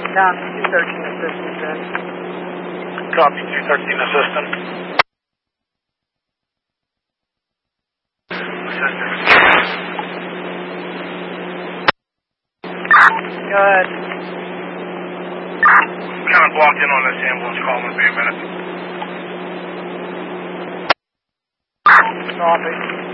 Copy, 213 assistant, then. Copy, 213 assistant. Assistant. Go ahead. Kind of blocked in on this ambulance call. It'll be a minute. Copy.